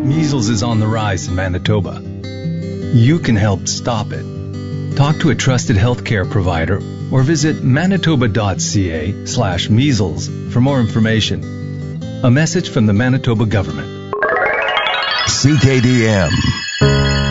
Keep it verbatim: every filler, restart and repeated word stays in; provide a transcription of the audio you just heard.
Measles is on the rise in Manitoba. You can help stop it. Talk to a trusted healthcare provider or visit manitoba.ca slash measles for more information. A message from the Manitoba government. C K D M.